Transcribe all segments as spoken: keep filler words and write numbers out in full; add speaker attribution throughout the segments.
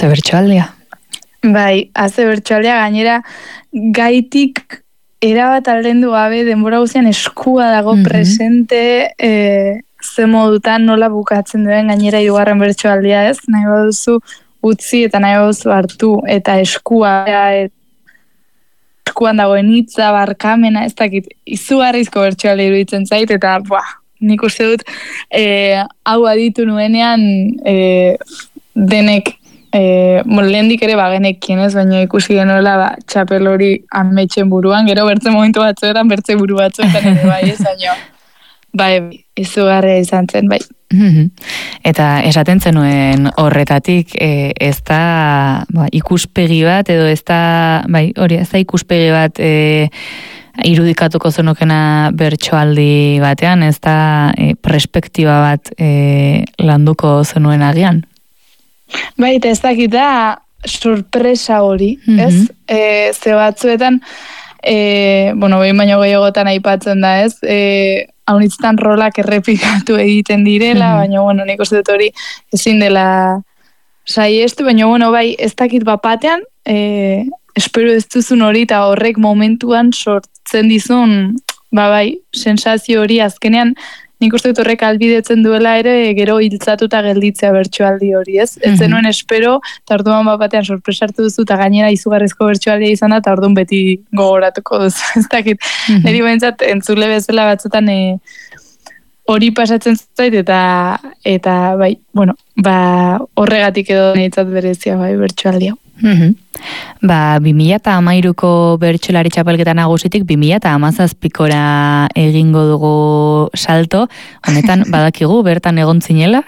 Speaker 1: Aze bertsoaldia.
Speaker 2: Bai, aze bertsoaldia gainera gaitik erabat aldendu gabe denbora guztian eskua dago mm-hmm. presente e, ze modutan nola bukatzen duen gainera hirugarren bertsoaldia ez, nahi baduzu utzi eta nahi baduzu hartu eta eskua et, eskuan dagoen hitza, barkamena, ez dakit, izugarrizko bertsoaldia iruditzen zait eta buah, nik uste dut e, hau aditu nuenean e, denek E, lehendik ere bagenekien ez, baina ikusi genuela ba, txapel hori ametxen buruan, gero bertze momentu batzuetan, bertze buru batzuetan ere bai ez, baina bai, izugarria izan zen, bai.
Speaker 1: Eta esaten zenuen horretatik, e, ez da ba, ikuspegi bat, edo ez da, bai, hori, ez da ikuspegi bat e, irudikatuko zenukena bertsoaldi batean, ez da e, perspektiba bat e, landuko zenuen agian?
Speaker 2: Bai, eta ez dakit da sorpresa hori, mm-hmm. ez? E, ze batzuetan, e, bueno, behin baino gehiagotan aipatzen da, ez? E, haunitzetan rolak errepikatu egiten direla, mm-hmm. baina, bueno, nik uste dut hori ezin dela saiestu, baina, bueno, bai, ez dakit bapatean, e, espero ez duzun hori, eta horrek momentuan sortzen dizun, ba, bai, sensazio hori azkenean, nik uste dut horrek albidetzen duela ere gero hiltzatuta gelditzea bertsoaldi hori, ez? Ez zenuen espero, eta orduan bat batean sorpresartu duzu, eta gainera izugarrizko bertsoaldia izan da, eta orduan beti gogoratuko duzu, ez dakit. Mm-hmm. Neri behintzat, entzule bezala batzutan e, hori pasatzen zait, eta, eta bai, bueno, ba, horregatik edo niretzat berezia bai bertsoaldia.
Speaker 1: Mm-hmm. Ba, bi mila hamairuko bertsolari txapelketa nagusitik bi mila hamazazpikora egingo dugu salto, honetan badakigu bertan egon zinela.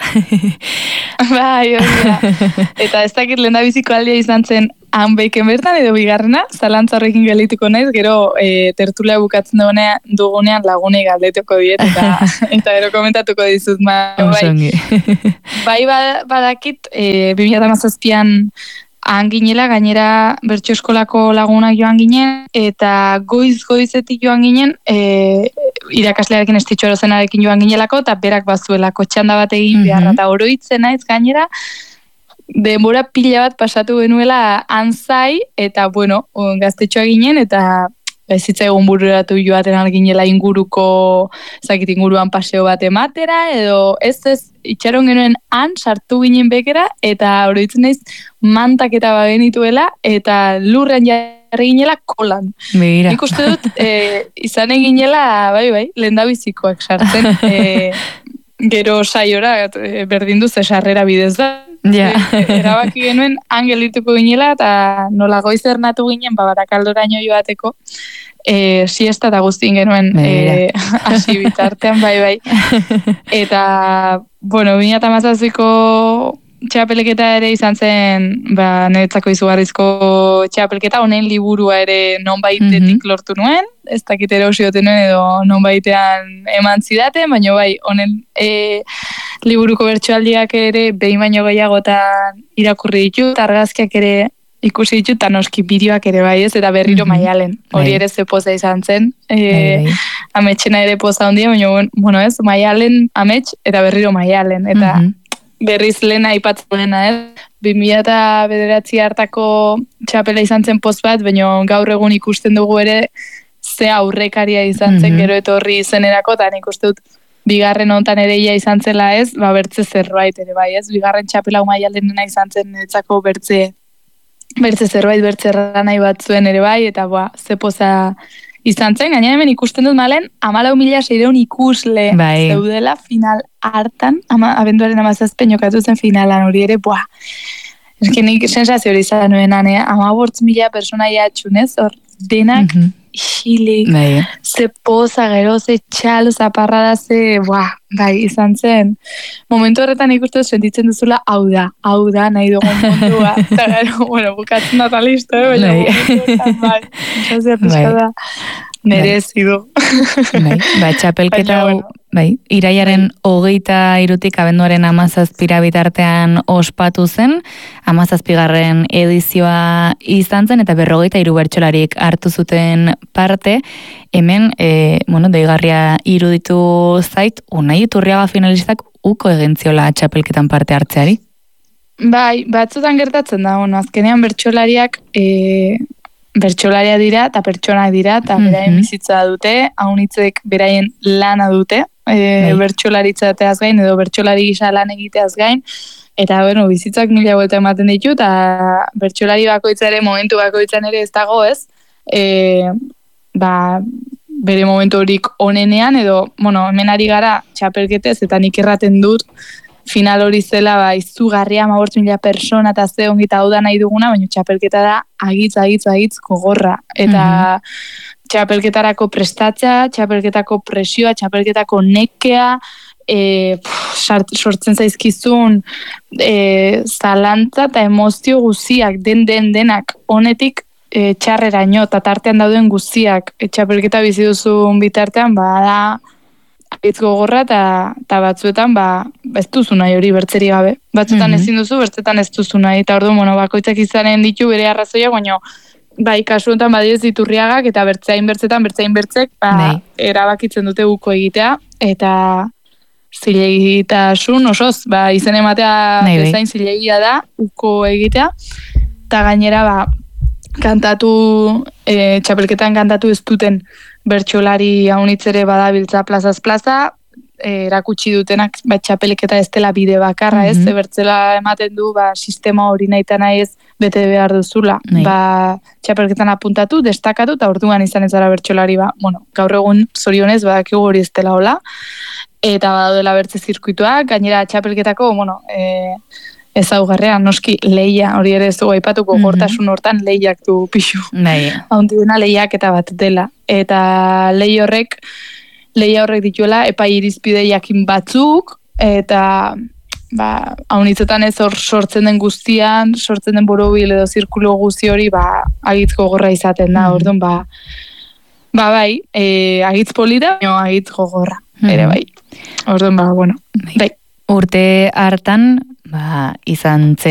Speaker 2: Bai, hori eta ez dakit lehendabiziko aldia izan zen han beiken bertan edo bigarrena, zalantza horrekin gelituko naiz, gero e, tertulia bukatzen dugunean, dugunean lagunei galdetuko diet, eta, eta gero komentatuko dizut. Ma, bai, bai badakit, e, bi mila hamazazpian han ginela, gainera bertso eskolako lagunak joan ginen, eta goiz-goizetik joan ginen, e, irakaslearekin estitxoro zenarekin joan ginelako, eta berak bazuelako txanda bat egin mm-hmm. beharra, eta oroitzen naiz gainera, denbora pila bat pasatu genuela anzai, eta bueno, gaztetxoa ginen, eta ez zitzaigun bururatu joaten alginela inguruko, zakit inguruan paseo bat ematera, edo ez ez, itxaron genuen han, sartu ginen bekera, eta oroitzen naiz mantak eta bagenituela, eta lurrean jarri ginela kolan.
Speaker 1: Mira.
Speaker 2: Nik uste dut, e, izan eginela, bai, bai, lehendabizikoak sartzen, e, gero saiora, e, berdin duz esarrera bidez da.
Speaker 1: Ja.
Speaker 2: E, erabaki genuen angelituko ginela, eta nola goiz ernatu ginen, babarakaldoraino joateko, e, siesta eta guztin genuen e, hasi bitartean, bai, bai. Eta, bueno, bi mila hamazazpiko txapelketa ere izan zen, ba, niretzako izugarrizko txapelketa, honen liburua ere nonbaitetik mm-hmm. lortu nuen, ez dakit erosioten nuen edo nonbaitean eman zidaten, baina bai, honen e, liburuko bertsoaldiak ere behin baino gehiagotan irakurri ditut, argazkiak ere ikusi ditut, eta noski bideoak ere bai ez, eta berriro mm-hmm. Maialen, hori ere ze poza izan zen, e, ametxena ere poza ondia, baina, bueno ez, Maialen amets, eta berriro Maialen, eta mm-hmm. berriz lehena aipatzen dena, eh? bi mila bederatzi hartako txapela izan zen poz bat, baina gaur egun ikusten dugu ere ze aurrekaria izan zen, mm-hmm. gero etorri izenerako, eta nik uste dut bigarren hontan ere ia izan zela ez, ba bertze zerbait ere bai ez, bigarren txapela Maialenena izan zen netzako bertze, bertze zerbait, bertze ranai bat zuen ere bai, eta ba, ze poza izan zen, gaina hemen ikusten dut malen, amalau mila seireun ikusle bai. Zeudela final hartan, ama, abenduaren amazazpen jokatu zen finalan hori ere, buah, esken nik sensazio hori izan nuen, ama bortz mila persona jatxunez, hor denak mm-hmm. Xili, bai. Ze poza, gero, ze txalo, zaparrada, ze, buah, bai, izan zen. Momentu horretan ikustu sentitzen duzula, hau da, hau da, nahi dugun mundua. Eta gero, bueno, bukatzen da listo, eh? Baina, bai. Momentu horretan, bai, sensazio pixka da, merezidu.
Speaker 1: Bai, ba, txapelketa, bueno. Bai, iraiaren hogeita irutik abenduaren amazazpira bitartean ospatu zen, amazazpigarren edizioa izan zen, eta berrogeita hiru bertsolarik hartu zuten parte, hemen, e, bueno, deigarria iruditu zait, Unai Iturriaga finalistak uko egentziola txapelketan parte hartzeari?
Speaker 2: Bai, batzutan gertatzen da, bueno, azkenean bertsolariak e, bertsolaria dira eta pertsonak dira eta mm-hmm. beraien bizitza dute, haunitzek beraien lana dute, e, bertsolaritzateaz gain edo bertsolari gisa lan egiteaz gain, eta bueno, bizitzak mila vuelta ematen ditu eta bertsolari bakoitza ere momentu bakoitzan ere ez dago, ez? E, ba, bere momentu horik onenean edo, bueno, hemen ari gara txapelketez eta nik erraten dut final hori zela, ba, izugarria, mabortz mila persona eta ze ongita hau da nahi duguna, baina txapelketa da agitz, agitz, agitz gogorra. Eta mm-hmm. txapelketarako prestatza, txapelketako presioa, txapelketako nekea, e, pff, sortzen zaizkizun e, zalantza eta emozio guziak, den, den, denak, honetik e, txarreraino, eta tartean dauden guziak, e, txapelketa bizi duzun bitartean, ba, da, hitz gogorra eta batzuetan ba, ez duzu nahi hori bertzeri gabe. Batzuetan mm-hmm. ezin duzu, bertzetan ez duzu nahi. Eta ordu, bueno, bakoitzak izanen ditu bere arrazoia, baina bai, kasu honetan badioz diturriagak eta bertzein bertzetan, bertzein bertzek, ba, erabakitzen dute uko egitea, eta zilegitasun osoz, ba, izen ematea bezain zilegia da, uko egitea, eta gainera, ba, kantatu, e, txapelketan kantatu ez duten bertsolari haunitzere badabiltza plazaz plaza, e, erakutsi dutenak ba, txapelketa ez dela bide bakarra, ez, mm-hmm. bertzela ematen du ba, sistema hori nahi eta nahi ez bete behar duzula. Nahi. Ba, txapelketan apuntatu, destakatu, eta orduan izan ez zara bertsolari, ba, bueno, gaur egun zorionez, badakigu hori ez dela hola, eta badaudela bertze zirkuituak, gainera txapelketako, bueno, e, ezaugarrean, noski, leia, hori ere ez dugu aipatuko, mm-hmm. gortasun hortan lehiak du pixu. Haundi dena lehiak eta bat dela. Eta lehi horrek, leia horrek dituela, epai irizpide jakin batzuk, eta ba, haunitzetan ez hor sortzen den guztian, sortzen den borobil edo zirkulo guzti hori, ba, agitz gogorra izaten da, mm-hmm. orduan, ba, ba bai, e, agitz polita, baina agitz gogorra, mm-hmm. ere bai. Orduan, ba, bueno, bai.
Speaker 1: Urte hartan, ba, izan zen